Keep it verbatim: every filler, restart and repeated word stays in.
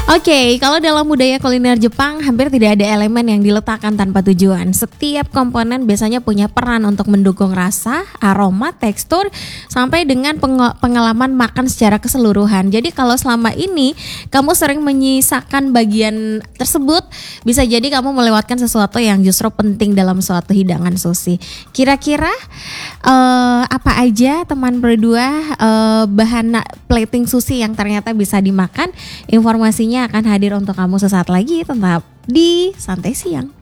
Oke, kalau dalam budaya kuliner Jepang hampir tidak ada elemen yang diletakkan tanpa tujuan. Setiap komponen biasanya punya peran untuk mendukung rasa, aroma, tekstur, sampai dengan peng- pengalaman makan secara keseluruhan. Jadi kalau selama ini kamu sering menyisakan bagian tersebut, bisa jadi kamu melewatkan sesuatu yang justru penting dalam suatu hidangan sushi. Kira-kira uh, apa aja teman berdua uh, bahan plating sushi yang ternyata bisa dimakan? Informasinya akan hadir untuk kamu sesaat lagi, tetap di Santai Siang.